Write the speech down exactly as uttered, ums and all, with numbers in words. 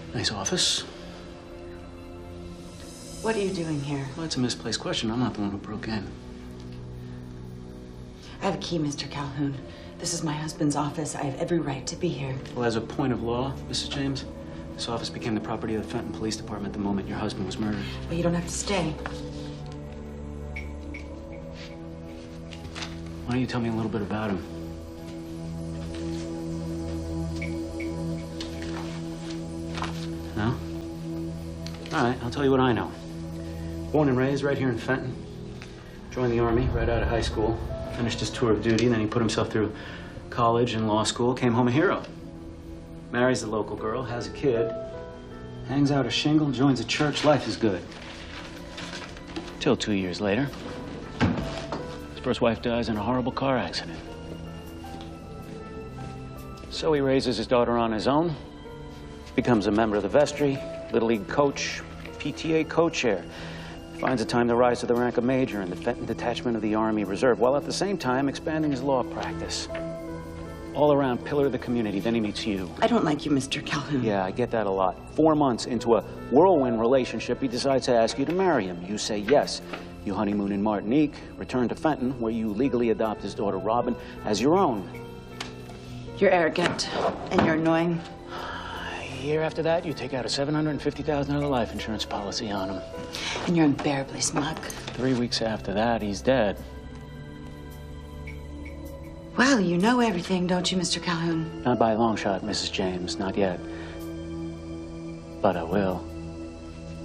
Nice office. What are you doing here? Well, that's a misplaced question. I'm not the one who broke in. I have a key, Mister Calhoun. This is my husband's office. I have every right to be here. Well, as a point of law, Missus James, this office became the property of the Fenton Police Department the moment your husband was murdered. Well, you don't have to stay. Why don't you tell me a little bit about him? No? All right, I'll tell you what I know. Born and raised right here in Fenton. Joined the Army right out of high school. Finished his tour of duty, then he put himself through college and law school. Came home a hero. Marries the local girl, has a kid. Hangs out a shingle, joins a church. Life is good. Till two years later. His first wife dies in a horrible car accident. So he raises his daughter on his own. Becomes a member of the vestry, Little League coach, P T A co-chair. Finds a time to rise to the rank of major in the Fenton Detachment of the Army Reserve, while at the same time expanding his law practice. All around pillar of the community. Then he meets you. I don't like you, Mister Calhoun. Yeah, I get that a lot. Four months into a whirlwind relationship, he decides to ask you to marry him. You say yes. You honeymoon in Martinique, return to Fenton, where you legally adopt his daughter, Robin, as your own. You're arrogant, and you're annoying. A year after that, you take out a seven hundred fifty thousand dollar life insurance policy on him. And you're unbearably smug. Three weeks after that, he's dead. Well, you know everything, don't you, Mister Calhoun? Not by a long shot, Missus James, not yet. But I will.